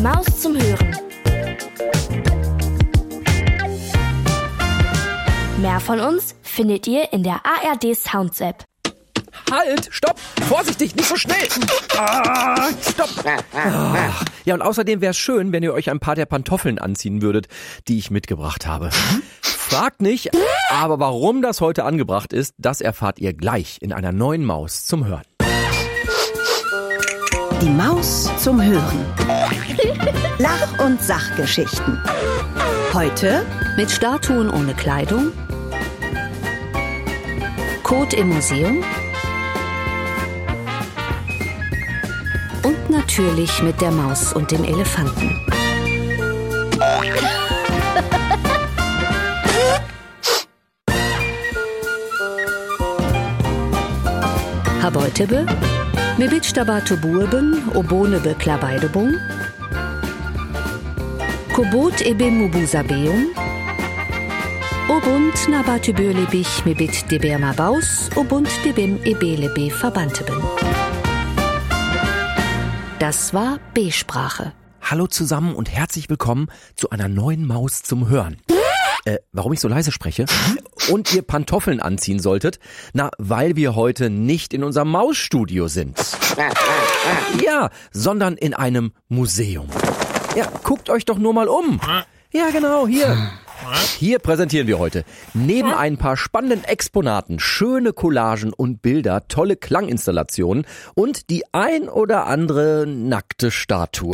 Maus zum Hören. Mehr von uns findet ihr in der ARD Sounds App. Halt, stopp, vorsichtig, nicht so schnell. Stopp. Ja, und außerdem wäre es schön, wenn ihr euch ein paar der Pantoffeln anziehen würdet, die ich mitgebracht habe. Fragt nicht, aber warum das heute angebracht ist, das erfahrt ihr gleich in einer neuen Maus zum Hören. Die Maus zum Hören. Lach- und Sachgeschichten. Heute mit Statuen ohne Kleidung, Kot im Museum und natürlich mit der Maus und dem Elefanten. Habeutebe, mit Stabatu Burben, Obonebe Klabeidebung, Kobot ebim Mubusabeum, Obunt Nabatübürlebich mebit deberma Baus, Obunt debim ebelebe Verbanteben. Das war B-Sprache. Hallo zusammen und herzlich willkommen zu einer neuen Maus zum Hören. Warum ich so leise spreche? Und ihr Pantoffeln anziehen solltet? Na, weil wir heute nicht in unserem Mausstudio sind. Ja, sondern in einem Museum. Ja, guckt euch doch nur mal um. Ja, genau, hier. Hier präsentieren wir heute neben ein paar spannenden Exponaten schöne Collagen und Bilder, tolle Klanginstallationen und die ein oder andere nackte Statue.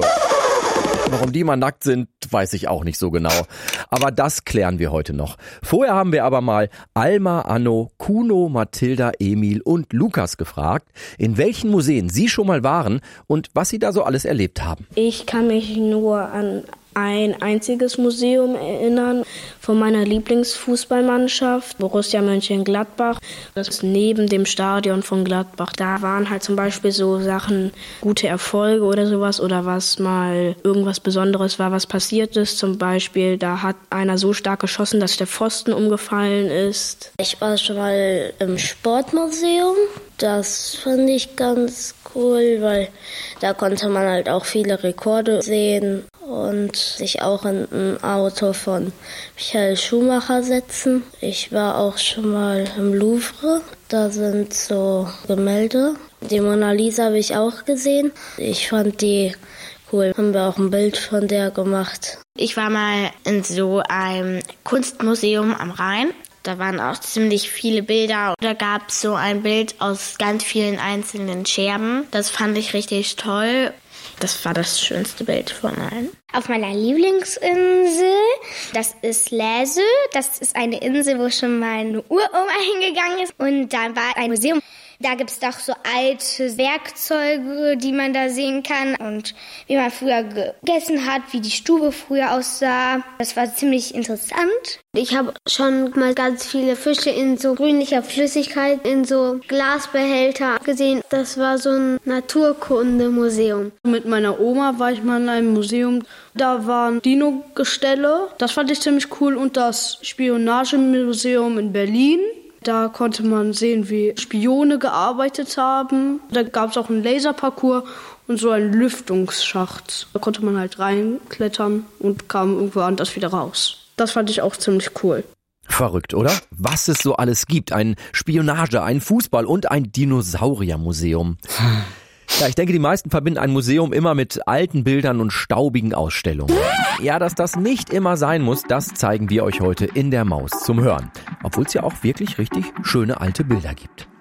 Warum die mal nackt sind, weiß ich auch nicht so genau. Aber das klären wir heute noch. Vorher haben wir aber mal Alma, Anno, Kuno, Mathilda, Emil und Lukas gefragt, in welchen Museen sie schon mal waren und was sie da so alles erlebt haben. Ich kann mich nur an ein einziges Museum erinnern von meiner Lieblingsfußballmannschaft, Borussia Mönchengladbach. Das ist neben dem Stadion von Gladbach. Da waren halt zum Beispiel so Sachen, gute Erfolge oder sowas oder was mal irgendwas Besonderes war, was passiert ist. Zum Beispiel, da hat einer so stark geschossen, dass der Pfosten umgefallen ist. Ich war schon mal im Sportmuseum. Das fand ich ganz cool, weil da konnte man halt auch viele Rekorde sehen und sich auch in ein Auto von Michael Schumacher setzen. Ich war auch schon mal im Louvre, da sind so Gemälde. Die Mona Lisa habe ich auch gesehen. Ich fand die cool, haben wir auch ein Bild von der gemacht. Ich war mal in so einem Kunstmuseum am Rhein. Da waren auch ziemlich viele Bilder. Da gab es so ein Bild aus ganz vielen einzelnen Scherben. Das fand ich richtig toll. Das war das schönste Bild von allen. Auf meiner Lieblingsinsel, das ist Läsö. Das ist eine Insel, wo schon mal eine Uroma hingegangen ist. Und da war ein Museum. Da gibt's doch so alte Werkzeuge, die man da sehen kann und wie man früher gegessen hat, wie die Stube früher aussah. Das war ziemlich interessant. Ich habe schon mal ganz viele Fische in so grünlicher Flüssigkeit in so Glasbehälter gesehen. Das war so ein Naturkundemuseum. Mit meiner Oma war ich mal in einem Museum. Da waren Dino-Gestelle. Das fand ich ziemlich cool. Und das Spionagemuseum in Berlin. Da konnte man sehen, wie Spione gearbeitet haben. Da gab es auch einen Laserparcours und so einen Lüftungsschacht. Da konnte man halt reinklettern und kam irgendwo anders wieder raus. Das fand ich auch ziemlich cool. Verrückt, oder? Was es so alles gibt. Ein Spionage, ein Fußball und ein Dinosauriermuseum. Ja, ich denke, die meisten verbinden ein Museum immer mit alten Bildern und staubigen Ausstellungen. Ja, dass das nicht immer sein muss, das zeigen wir euch heute in der Maus zum Hören. Obwohl es ja auch wirklich richtig schöne alte Bilder gibt.